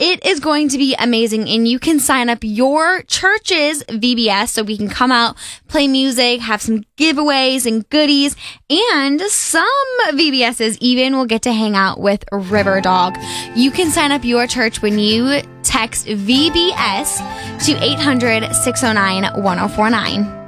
It is going to be amazing, and you can sign up your church's VBS so we can come out, play music, have some giveaways and goodies, and some VBSs even will get to hang out with River Dog. You can sign up your church when you text VBS to 800-609-1049.